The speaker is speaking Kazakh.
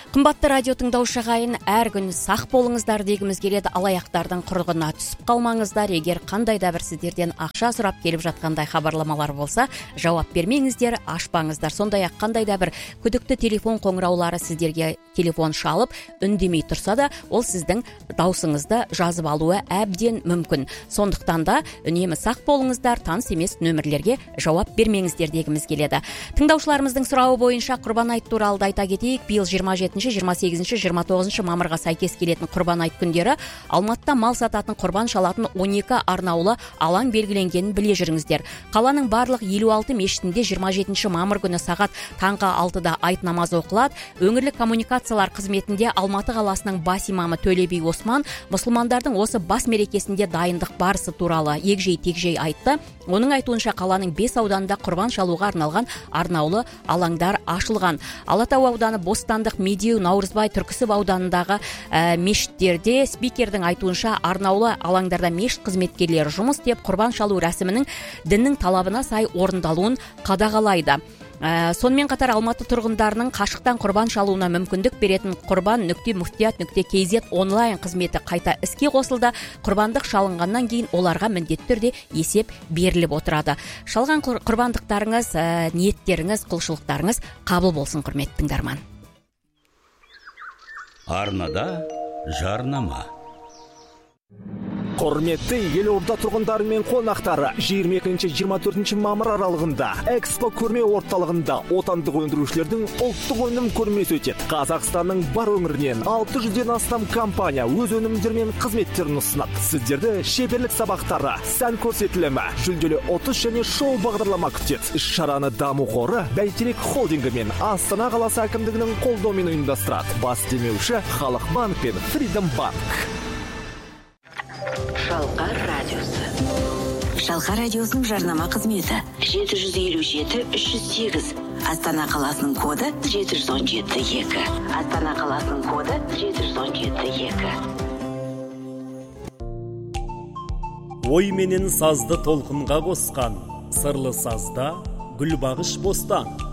Қымбатты радио тыңдаушы ағайын, әр күн сақ болыңыздар дегіміз келеді. Алаяқтардың құрығына түсіп қалмаңыздар. Егер қандай да бір сіздерден ақша сұрап келіп жатқандай хабарламалар болса, жауап бермеңіздер, ашпаңыздар. Сондай-ақ қандай да бір күдікті телефон қоңыраулары сіздерге телефон шалып, үндемей тұрса да, ол сіздің даусыңызды жазып алуы әбден мүмкін. Сондықтан да үнемі сақ болыңыздар, таныс емес нөмірлерге жауап бермеңіздер дегіміз келеді. Тыңдаушыларымыздың сұрауы бойынша Құрбан айт туралы айта кетейік. Биыл 27-28-29 мамырға сәйкес келетін Құрбан айт күндері Алматыда мал сататын, құрбан шалатын 12 арнаулы алаң белгіленгенін біле жүріңіздер. Қаланың барлық 56 мешітінде 27 мамыр күні сағат таңғы 6-да айт намазы оқылады. Өңірлік коммуникациялар қызметінде Алматы қаласының бас имамы Төле би Осман мұсылмандардың осы бас мерекесінде дайындық барысы туралы егжей-тегжей айтты. Оның айтуынша қаланың 5 ауданында құрбан шалуға арналған арнаулы алаңдар ашылған. Алатау ауданы Бостандық, Медеу, Наурызбай, Түркісіб ауданындағы мешіттерде спикердің айтуынша арнаулы алаңдарда мешіт қызметкерлері жұмыс істеп, құрбан шалу рәсімінің діннің талабына сай орындалуын қадағалайды. Сонымен қатар Алматы тұрғындарының қашықтан құрбан шалуына мүмкіндік беретін құрбан.муфтият.kz онлайн қызметі қайта іске қосылды. Құрбандық шалынғаннан кейін оларға міндетті түрде есеп беріліп отырады. Шалған құрбандықтарыңыз, ниеттеріңіз, құлшылықтарыңыз қабыл болсын, құрметті тыңдарман. Арнада жарнама. Құрметті Елорда тұрғындары мен қонақтары, 22-24 мамыр аралығында Экспо көрме орталығында отандық өндірушілердің ұлттық өнім көрмесі өтеді. Қазақстанның бар өңірінен 600-ден астам компания өз өнімдері мен қызметтерін ұсынады. Сіздерді шеберлік сабақтары, сән көрсетілімі, жүлделі 30 және шоу бағдарлама күтеді. Іс-шараны Даму қоры, Бәйтерек холдингі мен Астана қаласы әкімдігінің қолдауымен ұйымдастырады. Бас демеуші Халық банк пен Freedom банк. Шалқар радиосы. Шалқар радиосының жарнама қызметі 757-308. Астана қаласының коды 717-2. Астана қаласының коды 717-2. Ой менен сазды толқынға қосқан, сырлы сазда Гүлбағыш Бостан.